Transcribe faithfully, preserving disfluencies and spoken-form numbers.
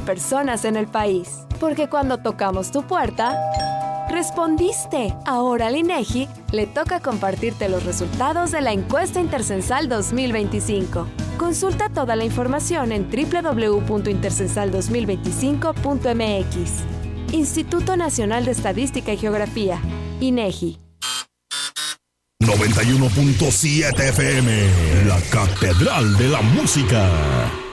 personas en el país. Porque cuando tocamos tu puerta, respondiste. Ahora al INEGI le toca compartirte los resultados de la encuesta Intercensal dos mil veinticinco. Consulta toda la información en doble u doble u doble u punto intercensal dos mil veinticinco punto m x. Instituto Nacional de Estadística y Geografía, INEGI. noventa y uno punto siete F M, la Catedral de la Música.